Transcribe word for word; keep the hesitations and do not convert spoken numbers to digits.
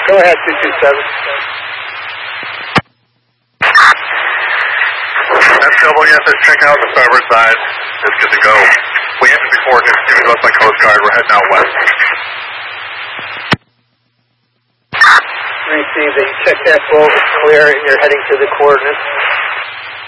Go ahead, two two seven. That's double, yes, let's check out the starboard side. It's good to go. We entered before, just given to us by Coast Guard. We're heading out west. Receive the check that boat is clear and you're heading to the coordinates.